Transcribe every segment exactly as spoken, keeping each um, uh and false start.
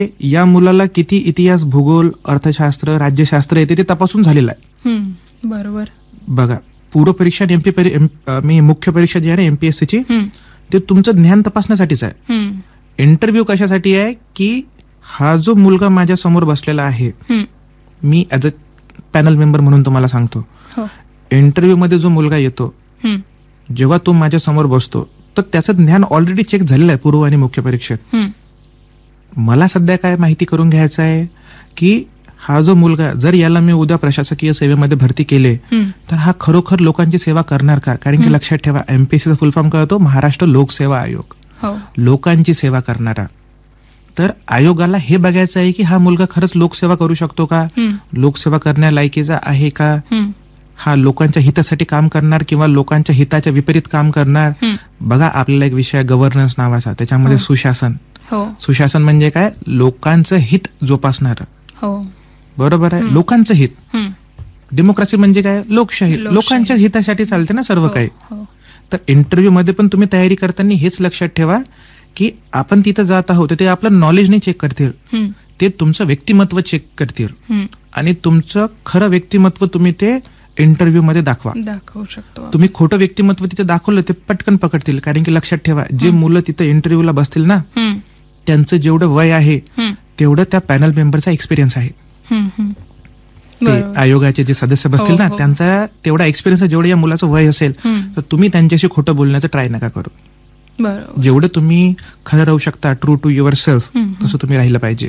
या मुलाला किती इतिहास, भूगोल, अर्थशास्त्र, राज्यशास्त्र येते ते तपासून झालेलं आहे. हम्म, बरोबर. बघा, पूर्व परीक्षा आणि एमपी परी- एम- अ, मी मुख्य परीक्षा जी आहे ना एमपीएससीची, हम्म, ते तुमचं ज्ञान तपासण्यासाठीच आहे. हम्म, इंटरव्ह्यू कशासाठी आहे की हा जो मुलगा माझ्या समोर बसलेला आहे, हम्म, मी ऍज अ पॅनल मेंबर म्हणून तुम्हाला सांगतो, हो, इंटरव्ह्यू मध्ये जो मुलगा येतो, हम्म, जेव्हा तो माझ्या समोर बसतो तर त्याचं ज्ञान ऑलरेडी चेक झालेलं आहे पूर्व आणि मुख्य परीक्षेत. हम्म, मला सध्या काय माहिती करून घ्यायचं आहे की हा जो मुलगा, जर याला मी उद्या प्रशासकीय सेवेमध्ये भरती केले हम्म, तर हा खरोखर लोकांची सेवा करणार का? कारण की हम्म. लक्षात ठेवा, एमपीएससीचा फुल फॉर्म कळतो महाराष्ट्र लोकसेवा आयोग, हो, लोकांची सेवा करणारा. तर आयोगाला हे बघायचं आहे की हा मुलगा खरंच लोकसेवा करू शकतो का, हम्म, लोकसेवा करण्यालायकीचा आहे का, हम्म, हा लोकांच्या हितासाठी काम करणार किंवा लोकांच्या हिताच्या विपरीत काम करणार. हम्म, बघा, आपल्याला एक विषय गव्हर्नन्स नावाचा, त्याच्यामध्ये हो. सुशासन. हो, सुशासन म्हणजे काय? लोकांचं हित जोपासणार. हो, बरोबर आहे, हम्म. लोकांचं हित. हम्म, डेमोक्रेसी म्हणजे काय? लोकशाही. लोकशाही. लोकांच्या हितासाठी चालते ना सर्व हो, काही. हो, तर इंटरव्ह्यू मध्ये पण तुम्ही तयारी करताना हेच लक्षात ठेवा की आपण तिथं जात आहोत, ते आपलं नॉलेज नाही चेक करतील, हम्म, ते तुमचं व्यक्तिमत्व चेक करतील हम्म, आणि तुमचं खरं व्यक्तिमत्व तुम्ही ते इंटरव्ह्यू मध्ये दाखवा. दाखवू शकतो आपण. तुम्ही खोटं व्यक्तिमत्व तिथे दाखवलं ते पटकन पकडतील. कारण की लक्षात ठेवा, जे हं. मुलं तिथे इंटरव्ह्यूला बसतील ना, हम्म, त्यांचं जेवढं वय आहे हम्म, तेवढं त्या पॅनल मेंबरचा एक्सपिरियन्स आहे. हम्म, हम्म. ते बरोबर. आयोगाचे जे सदस्य बसतील हो, ना, हो. त्यांचा तेवढा एक्सपिरियन्स, जेवढं या मुलाचं वय असेल, हम्म, तर तुम्ही त्यांच्याशी खोटं बोलण्याचं ट्राय नका करू. बरोबर. जेवढं तुम्ही खरं राहू शकता, ट्रू टू युअर सेल्फ, हम्म, हम्म. तसं तुम्ही राहिलं पाहिजे.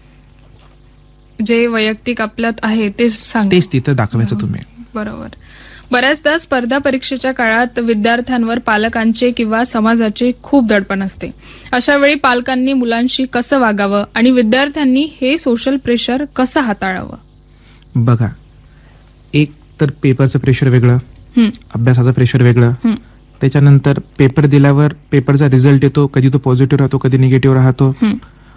जे वैयक्तिक आपल्यात आहे तेच सांग. तेच तिथं दाखवायचं हो. तुम्ही. बरोबर. बऱ्याचदा स्पर्धा परीक्षेच्या काळात विद्यार्थ्यांवर पालकांचे किंवा समाजाचे खूप दडपण असते. अशा वेळी पालकांनी मुलांशी कसं वागावं आणि विद्यार्थ्यांनी हे सोशल प्रेशर कसं हाताळावं? बघा, एक तर पेपरचं प्रेशर वेगळं, हम्म, अभ्यासाचं प्रेशर वेगळं, हम्म, त्याच्यानंतर पेपर दिल्यावर पेपरचा रिझल्ट येतो, कधी तो पॉझिटिव्ह राहतो, कधी निगेटिव्ह राहतो. हम्म,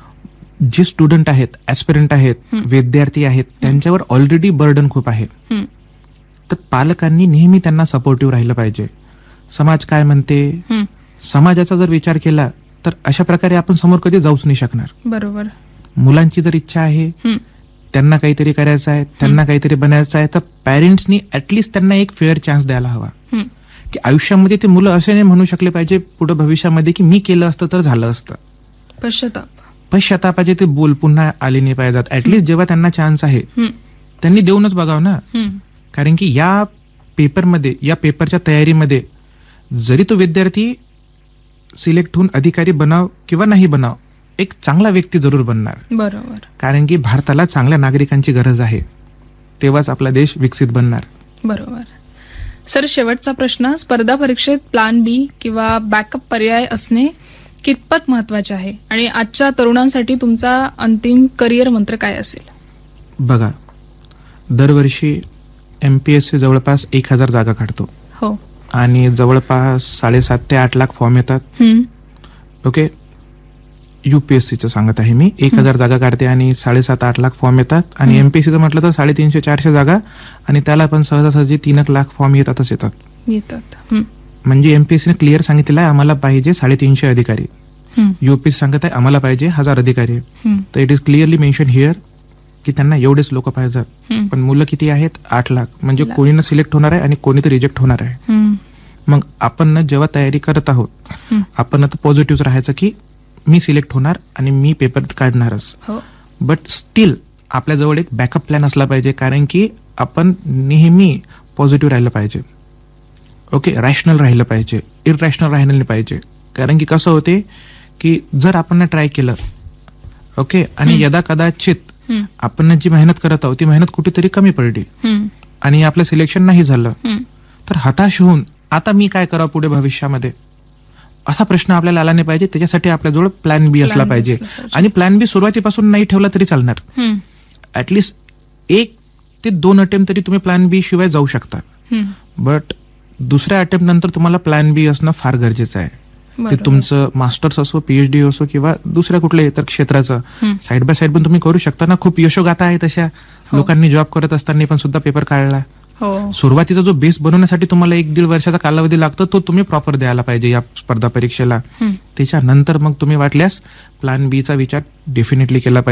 जे स्टुडंट आहेत, ऍस्पिरंट आहेत, हं. विद्यार्थी आहेत, त्यांच्यावर ऑलरेडी बर्डन खूप आहे. हम्म, तर पालकांनी नेहमी त्यांना सपोर्टिव्ह राहिलं पाहिजे. समाज काय म्हणते, हम्म. समाजाचा जर विचार केला तर अशा प्रकारे आपण समोर कधी जाऊच नाही शकणार. बरोबर. मुलांची जर इच्छा आहे, हम्म, त्यांना काहीतरी करायचं आहे, त्यांना काहीतरी बनायचं आहे, तर पॅरेंट्सनी ऍटलिस्ट त्यांना एक फेअर चान्स द्यायला हवा. हम्म, की आयुष्यामध्ये ते मुलं असे नाही म्हणू शकले पाहिजे पुढे भविष्यामध्ये की मी केलं असतं तर झालं असतं. पश्चाताप. पश्चातापाचे ते बोल पुन्हा आले नाही पाहिजेत. ऍटलिस्ट जेव्हा त्यांना चान्स आहे हम्म, त्यांनी देऊनच बघावं ना. हम्म, कारण की या पेपरमध्ये, या पेपरच्या तयारीमध्ये जरी तो विद्यार्थी सिलेक्ट होऊन अधिकारी बनाव किंवा नाही बनाव, एक चांगला व्यक्ती जरूर बनणार. बरोबर. कारण की भारताला चांगल्या नागरिकांची गरज आहे, तेव्हाच आपला देश विकसित बनणार. बरोबर. सर, शेवटचा प्रश्न, स्पर्धा परीक्षेत प्लान बी किंवा बॅकअप पर्याय असणे कितपत महत्वाचे आहे आणि आजच्या तरुणांसाठी तुमचा अंतिम करिअर मंत्र काय असेल? बघा, दरवर्षी एमपीएससी जवळपास एक हजार जागा काढतो हो. आणि जवळपास साडेसात ते आठ लाख फॉर्म येतात. हम्म, ओके, युपीएससीचं सांगत आहे मी. एक हजार जागा काढते आणि साडेसात आठ लाख फॉर्म येतात. आणि हम्म. एमपीएससीचं म्हटलं तर साडेतीनशे चारशे जागा, आणि त्याला पण सहजासहजी तीन एक लाख फॉर्म येतातच येतात. येतात. हम्म, म्हणजे एमपीएससीने क्लिअर सांगितलेलं आहे आम्हाला पाहिजे साडेतीनशे अधिकारी. हम्म, युपीएससी सांगत आहे आम्हाला पाहिजे हजार अधिकारी. हम्म, तर it is clearly mention here की त्यांना एवढेच लोक पाहिजेत. हम्म, पण मुलं किती आहेत? आठ लाख. म्हणजे लाख. कोणी ना सिलेक्ट होणार आहे आणि कोणी तर रिजेक्ट होणार आहे. हम्म, मग आपण ना जेव्हा तयारी करत आहोत, हम्म. आपण आता पॉझिटिव्ह राहायचं की मी सिलेक्ट होणार आणि मी पेपर काढणारच. हो. बट स्टील आपल्याजवळ एक बॅकअप प्लॅन असला पाहिजे. कारण की आपण नेहमी पॉझिटिव्ह राहिलं पाहिजे. ओके, रॅशनल राहिलं पाहिजे, इररॅशनल राहिलं नाही पाहिजे. कारण की कसं होते की जर आपण ट्राय केलं, ओके, आणि हम्म. यदा कदाचित हम्म, आपण जी मेहनत करत आहोत ती मेहनत कुठेतरी कमी पडली हम्म, आणि आपलं सिलेक्शन नाही झालं, हम्म. तर हताश होऊन आता मी काय करावं पुढे भविष्यामध्ये, असा प्रश्न आपल्याला आला नाही पाहिजे. त्याच्यासाठी आपल्याजवळ प्लॅन बी असला Plan B पाहिजे. असला पाहिजे. आणि प्लॅन बी सुरुवातीपासून नाही ठेवला तरी चालणार. हम्म, ऍटलिस्ट एक ते दोन अटेम्प्ट तरी तुम्ही प्लॅन बी शिवाय जाऊ शकता. हम्म. बट दुसऱ्या अटेम्प्ट नंतर तुम्हाला प्लॅन बी असणं फार गरजेचं आहे. ते बरोबर. तुमचं मास्टर्स असो, पीएचडी असो किंवा दुसऱ्या कुठल्या इतर क्षेत्राचं हम्म. साईड बाय साईड पण तुम्ही करू शकता ना. खूप यशोगाथा आहे तशा. हो. लोकांनी जॉब करत असताना पण सुद्धा पेपर काढला. हो. सुरुवातीचा जो बेस बनवण्यासाठी तुम्हाला एक दीड वर्षाचा कालावधी लागतो तो तुम्ही प्रॉपर द्यायला पाहिजे या स्पर्धा परीक्षेला. हम्म. त्याच्यानंतर मग तुम्ही वाटल्यास प्लॅन बी चा विचार डेफिनेटली केला पाहिजे.